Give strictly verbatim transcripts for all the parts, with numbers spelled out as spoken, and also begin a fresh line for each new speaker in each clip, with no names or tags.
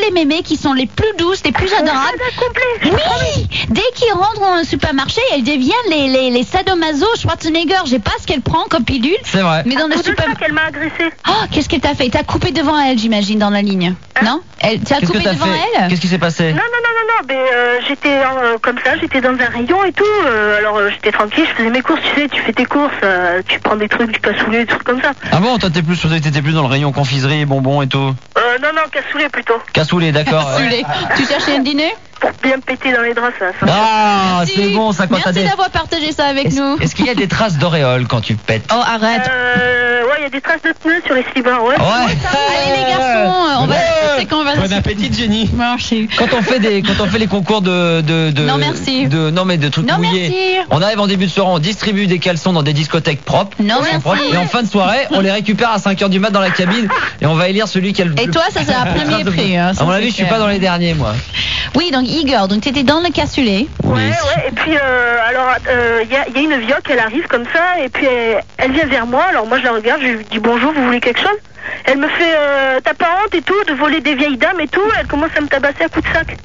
les mémés qui sont les plus douces, les plus adorables.
complet.
Oui. Dès qu'ils rentrent dans le supermarché, elles deviennent les les les sadomaso Schwarzenegger. Je sais pas ce qu'elle prend comme pilule.
C'est vrai.
Mais dans le supermarché,
qu'elle m'a agressée.
Oh, qu'est-ce qu'elle t'a fait? T'as coupé devant elle, j'imagine, dans la ligne.
Hein?
Non? Elle t'as
Qu'est-ce que
coupé
t'as
devant
fait?
elle?
Qu'est-ce qui s'est passé?
Non, non, non, non, non, mais euh, j'étais euh, comme ça, j'étais dans un rayon et tout, euh, alors euh, j'étais tranquille, je faisais mes courses, tu sais, tu fais tes courses, euh, tu prends des trucs, du cassoulet, des trucs comme ça.
Ah bon, toi t'es plus, t'étais plus dans le rayon confiserie, bonbons et tout.
Euh, non, non, cassoulet plutôt.
Cassoulet, d'accord.
Cassoulet. Tu cherchais un dîner?
Pour bien péter dans les draps, ça. ça.
Ah,
Merci.
c'est bon ça quand t'as
Merci
des...
d'avoir partagé ça avec
Est-ce,
nous.
est-ce qu'il y a des traces d'auréole quand tu pètes?
Oh, arrête.
Euh, ouais, il y a des traces de pneus sur les slibards, ouais.
Ouais.
Allez les garçons, on va c'est qu'on va
Bon appétit Jenny.
Merci.
Quand on fait des quand on fait les concours de de de
Non, merci.
de non mais de trucs
Non,
mouillés.
merci.
On arrive en début de soirée, on distribue des caleçons dans des discothèques propres.
Non,
Qui sont
merci.
propres, et en fin de soirée, on les récupère à cinq heures du mat dans la cabine et on va élire celui qui a le
Et
plus-
toi, ça, c'est un premier prix, hein, ça,
À mon
c'est
avis, je suis
clair.
pas dans les derniers moi.
Oui, donc Igor, donc tu étais dans le cassoulet.
Ouais, ouais, et puis euh, alors il y, a, y a une vioque, elle arrive comme ça, et puis elle, elle vient vers moi, alors moi je la regarde, je lui dis bonjour, vous voulez quelque chose? Elle me fait, euh, t'as pas honte et tout, de voler des vieilles dames et tout, elle commence à me tabasser à coups de sac.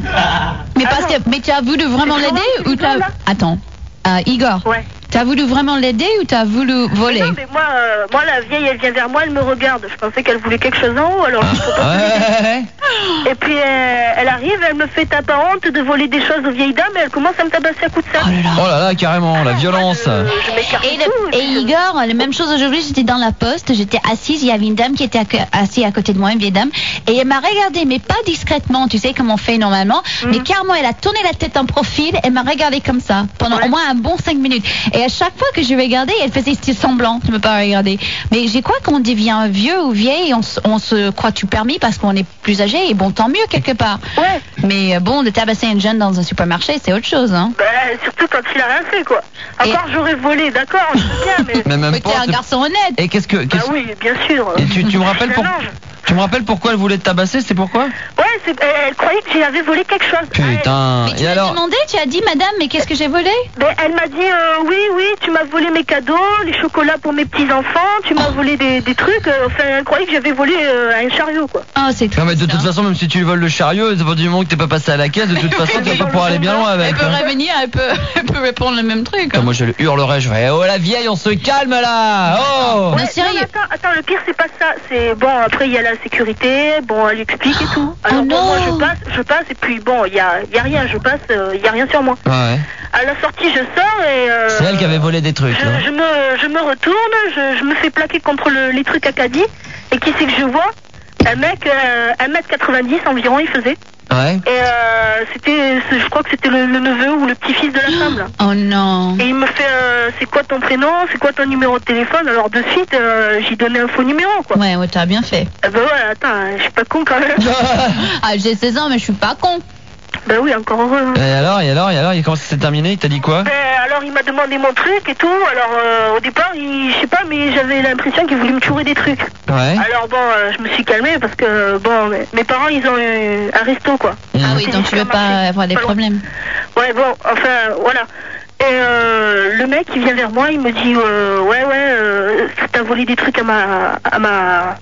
Mais parce que, mais tu as voulu vraiment
C'est
l'aider
vraiment
ou t'as...
là.
Attends, euh, Igor,
Ouais.
t'as voulu vraiment l'aider ou t'as voulu voler?
Non, mais moi, euh, moi la vieille, elle vient vers moi, elle me regarde, je pensais qu'elle voulait quelque chose en haut, alors je peux pas.
Ouais.
Et puis euh, elle arrive, elle me fait, t'as pas honte de voler des choses aux vieilles dames, et elle commence à me tabasser à coups de sac.
Oh là là.
Oh là là, carrément, la violence.
Moi, je, je m'écarte
Et,
et tout,
le- et
puis, euh,
Igor, la même chose aujourd'hui, j'étais dans la poste, j'étais assise, il y avait une dame qui était acc- assise à côté de moi, une vieille dame, et elle m'a regardée, mais pas discrètement, tu sais comme on fait normalement, mais carrément elle a tourné la tête en profil, elle m'a regardé comme ça, pendant
Ouais.
au moins un bon cinq minutes. Et à chaque fois que je regardais, elle faisait style semblant de me pas regarder. Mais j'ai quoi qu'on devient vieux ou vieille, et on, se- on se croit tout permis parce qu'on est plus âgé, et bon, tant mieux quelque part.
Ouais,
Mais euh, bon, de tabasser une jeune dans un supermarché, c'est autre chose, hein.
bah, surtout quand il a rien fait, quoi. Encore j'aurais volé, d'accord, je sais bien, mais...
Mais même
Mais t'es
pas.
un
c'est-
garçon honnête.
Et qu'est-ce que
Bah
qu'est-ce-
oui, bien sûr.
Et tu, tu me rappelles
Je suis
pour...
un ange.
Tu me rappelles pourquoi elle voulait te tabasser, c'est pourquoi?
Ouais, c'est- elle, elle croyait que j'avais volé quelque chose.
Putain.
Mais tu
Et
l'as
alors?
demandé, tu as dit, madame, mais qu'est-ce que j'ai volé?
Elle, ben, elle m'a dit, euh, oui, oui, tu m'as volé mes cadeaux, les chocolats pour mes petits-enfants, tu m'as volé des, des trucs. euh, enfin, elle croyait que j'avais volé euh, un chariot, quoi.
Oh, c'est tout.
Non mais de toute façon, même si tu lui voles le chariot, c'est pas du moment que t'es pas passé à la caisse, de toute façon tu vas pas pouvoir aller bien loin avec.
Elle peut
hein.
revenir, elle peut, elle peut répondre le même truc.
Putain,
hein.
moi je le hurlerais, je ferais oh la vieille, on se calme là. Oh.
Non,
Ouais,
sérieux.
mais attends, attends, le pire, c'est pas ça. C'est bon, après, il y a la sécurité, bon, elle explique et tout. Alors,
Oh
bon,
non.
moi, je passe, je passe, et puis, bon, il y a, il y a rien, je passe, euh, il y a rien sur moi.
Ouais.
À la sortie, je sors et. euh,
C'est elle qui avait volé des trucs.
Je,
non
je me, je me retourne, je, je me fais plaquer contre le- les trucs Acadie. Et qui c'est que je vois? Un mec, euh, un mètre quatre-vingt-dix environ, il faisait.
Ouais.
Et euh, c'était, je crois que c'était le, le neveu ou le petit-fils de la femme, là.
Oh non.
Et il me fait, euh, c'est quoi ton prénom? C'est quoi ton numéro de téléphone? Alors de suite, euh, j'ai donné un faux numéro, quoi.
Ouais, ouais, t'as bien fait.
Eh ben ouais, attends, je suis pas con quand même.
Ah, j'ai seize ans, mais je suis pas con.
Ben oui, encore heureux.
Et alors, et alors, et alors, et comment ça s'est terminé? Il t'a dit quoi?
Ben, alors il m'a demandé mon truc et tout. Alors euh, au départ, il, je sais pas, mais j'avais l'impression qu'il voulait me chourer des trucs.
Ouais.
Alors bon, euh, je me suis calmée parce que bon, mes, mes parents ils ont eu un resto, quoi.
Ah oui,
C'est
donc tu veux pas
supermarché.
avoir des
Pas loin.
problèmes.
Ouais, bon, enfin voilà. Et euh, le mec il vient vers moi, il me dit euh, ouais ouais, euh, t'as volé des trucs à ma à ma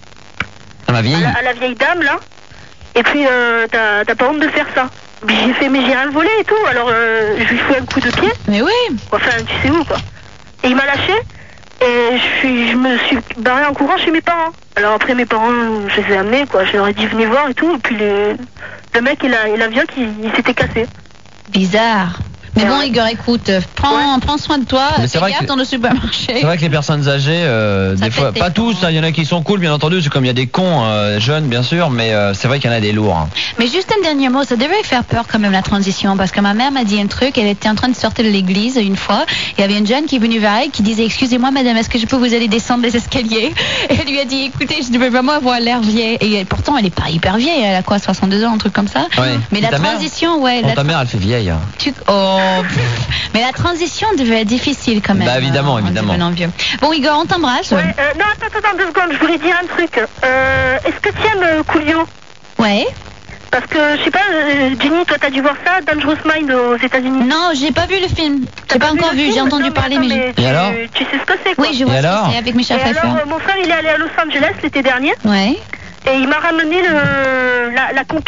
Ah ma
à
vieille.
la, à la vieille dame là. Et puis euh, t'as t'as pas honte de faire ça. Puis j'ai fait mais j'ai rien volé et tout. Alors euh, je lui fais un coup de pied.
Mais oui.
Enfin, tu sais où, quoi. Et il m'a lâché, et je, suis, je me suis barré en courant chez mes parents. Alors après, mes parents, je les ai amenés, quoi. Je leur ai dit, venez voir et tout. Et puis les, le mec et la, et la vioque, il, il s'était cassé.
Bizarre. Mais
Et
bon,
ouais.
Igor, écoute, euh, prends,
Ouais.
prends soin de toi,
Mais
fais
c'est vrai
gaffe
que-
dans le supermarché.
C'est vrai que les personnes âgées, euh,
Ça
des
fait
fois,
des
pas
cons,
tous,
hein.
il y en a qui sont cool, bien entendu, c'est comme il y a des cons euh, jeunes, bien sûr, mais euh, c'est vrai qu'il y en a des lourds. hein.
Mais juste un dernier mot, ça devrait faire peur quand même la transition, parce que ma mère m'a dit un truc, elle était en train de sortir de l'église une fois, il y avait une jeune qui est venue vers elle qui disait, excusez-moi madame, est-ce que je peux vous aller descendre les escaliers? Et elle lui a dit, écoutez, je devais vraiment avoir l'air vieille. Et elle- pourtant, elle est pas hyper vieille, elle a quoi, soixante-deux ans, un truc comme ça.
Ouais.
Mais
Et
la
ta mère
transition, ouais.
Bon,
la
ta mère, elle fait vieille. hein.
Tu- Oh, pff. Mais la transition devait être difficile quand même.
Bah, évidemment,
euh, en
évidemment.
devenant vieux. Bon, Igor, on t'embrasse.
Ouais, euh, non, attends, attends, deux secondes, je voulais dire un truc. Euh, est-ce que tu aimes euh, Coolio?
Ouais.
Parce que, je sais pas, euh, Jenny, toi t'as dû voir ça, Dangerous Mind aux États-Unis.
Non, j'ai pas vu le film.
T'as
J'ai pas
vu
encore
le
vu,
film?
j'ai entendu
Non,
parler,
attends,
mais
tu,
Et alors
tu sais ce que c'est, quoi.
oui, je vois
Et
ce que
alors
c'est avec Michel
Et
Pfeiffer.
alors, euh, mon frère, il est allé à Los Angeles l'été dernier,
Ouais.
et il m'a ramené le, la, la